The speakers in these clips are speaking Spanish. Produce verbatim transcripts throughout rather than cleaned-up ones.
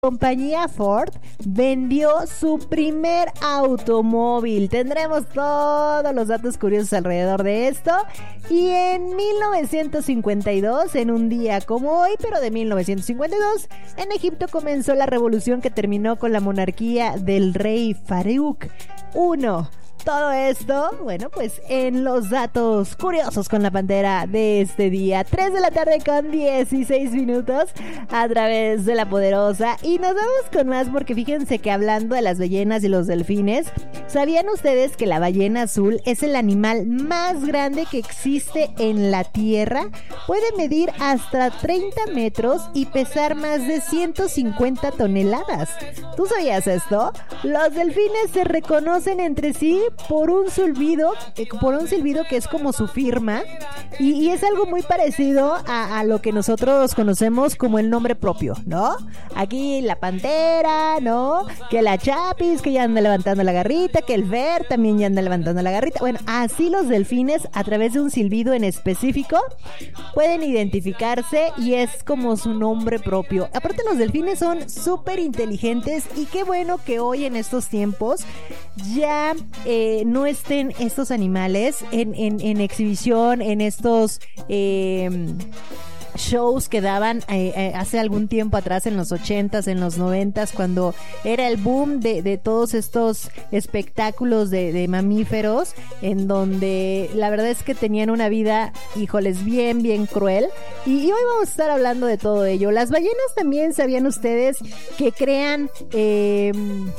compañía Ford vendió su primer automóvil. Tendremos todos los datos curiosos alrededor de esto. Y en mil novecientos cincuenta y dos, en un día como hoy, pero de mil novecientos cincuenta y dos, en Egipto comenzó la revolución que terminó con la monarquía del rey Farouk primero. Todo esto, bueno, pues en los datos curiosos con la Pantera de este día. tres de la tarde con dieciséis minutos a través de La Poderosa. Y nos vamos con más porque fíjense que hablando de las ballenas y los delfines, ¿sabían ustedes que la ballena azul es el animal más grande que existe en la Tierra? Puede medir hasta treinta metros y pesar más de ciento cincuenta toneladas. ¿Tú sabías esto? Los delfines se reconocen entre sí por un silbido, eh, por un silbido que es como su firma, y, y es algo muy parecido a, a lo que nosotros conocemos como el nombre propio, ¿no? Aquí la pantera, ¿no? Que la Chapis, que ya anda levantando la garrita, que el Ver también ya anda levantando la garrita. Bueno, así los delfines, a través de un silbido en específico, pueden identificarse y es como su nombre propio. Aparte, los delfines son súper inteligentes y qué bueno que hoy en estos tiempos ya eh, no estén estos animales en, en, en exhibición, en estos eh, shows que daban eh, eh, hace algún tiempo atrás, en los ochentas, en los noventas, cuando era el boom de, de todos estos espectáculos de, de mamíferos, en donde la verdad es que tenían una vida, híjoles, bien, bien cruel. Y, y hoy vamos a estar hablando de todo ello. Las ballenas también, ¿sabían ustedes que crean Eh,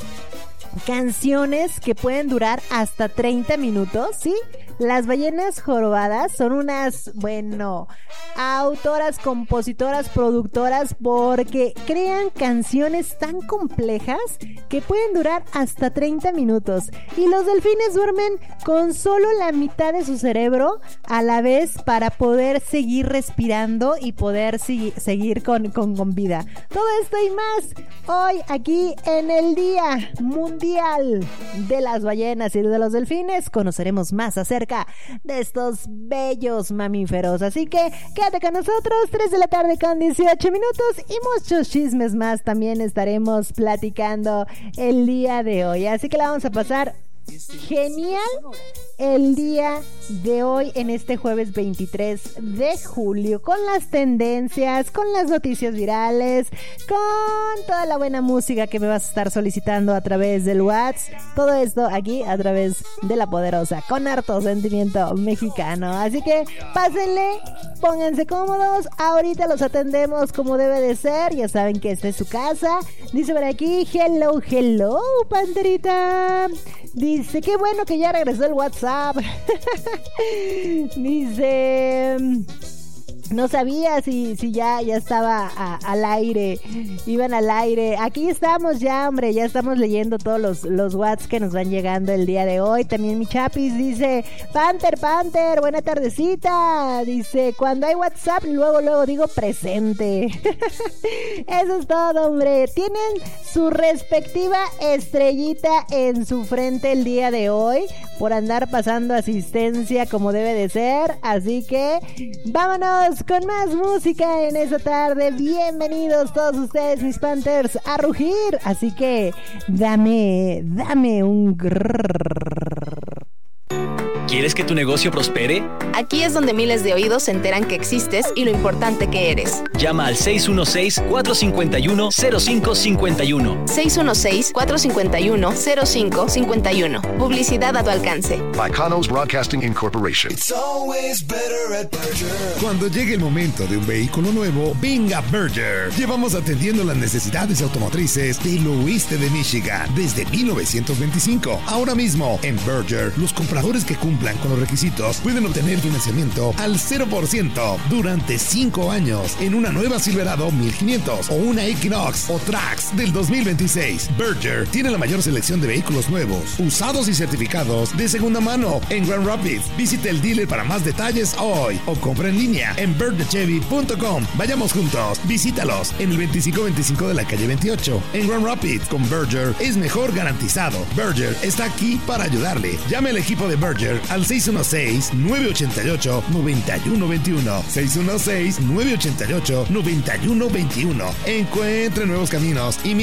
canciones que pueden durar hasta treinta minutos? ¿Sí? Las ballenas jorobadas son unas, bueno, autoras, compositoras, productoras, porque crean canciones tan complejas que pueden durar hasta treinta minutos. Y los delfines duermen con solo la mitad de su cerebro a la vez para poder seguir respirando y poder si- seguir con, con, con vida. Todo esto y más hoy aquí en el Día Mundial de las Ballenas y de los Delfines. Conoceremos más acerca de estos bellos mamíferos. Así que quédate con nosotros, tres de la tarde con dieciocho minutos, y muchos chismes más también estaremos platicando el día de hoy. Así que la vamos a pasar genial el día de hoy en este jueves veintitrés de julio, con las tendencias, con las noticias virales, con toda la buena música que me vas a estar solicitando a través del WhatsApp. Todo esto aquí a través de La Poderosa, con harto sentimiento mexicano. Así que pásenle, pónganse cómodos, ahorita los atendemos como debe de ser. Ya saben que esta es su casa. Dice por aquí, hello, hello, Panterita. Dice, qué bueno que ya regresó el WhatsApp. Dice, no sabía si, si ya, ya estaba a, al aire, iban al aire. Aquí estamos ya, hombre, ya estamos leyendo todos los, los WhatsApp que nos van llegando el día de hoy. También mi Chapis dice, Panther, Panther, buena tardecita. Dice, cuando hay WhatsApp, luego, luego digo presente. Eso es todo, hombre. Tienen su respectiva estrellita en su frente el día de hoy por andar pasando asistencia como debe de ser. Así que vámonos con más música en esta tarde. Bienvenidos todos ustedes, mis Panthers, a rugir. Así que dame, dame un grrr. ¿Quieres que tu negocio prospere? Aquí es donde miles de oídos se enteran que existes y lo importante que eres. Llama al seis uno seis, cuatro cinco uno, cero cinco cinco uno. seis uno seis, cuatro cinco uno, cero cinco cinco uno. Publicidad a tu alcance. Bacanos Broadcasting Incorporation. It's always better at Berger. Cuando llegue el momento de un vehículo nuevo, venga Berger. Llevamos atendiendo las necesidades automotrices del oeste de Michigan desde mil novecientos veinticinco. Ahora mismo, en Berger, los compradores que cumplan con los requisitos pueden obtener financiamiento al cero por ciento durante cinco años en una nueva Silverado mil quinientos o una Equinox o Trax del dos mil veintiséis. Berger tiene la mayor selección de vehículos nuevos, usados y certificados de segunda mano en Grand Rapids. Visite el dealer para más detalles hoy o compra en línea en berger chevy punto com. Vayamos juntos, visítalos en el veinticinco veinticinco de la calle veintiocho en Grand Rapids. Con Berger es mejor garantizado. Berger está aquí para ayudarle. Llame al equipo de Berger al seis uno seis, nueve ocho ocho, nueve uno dos uno. seis uno seis, nueve ocho ocho, nueve uno dos uno. Encuentre nuevos caminos y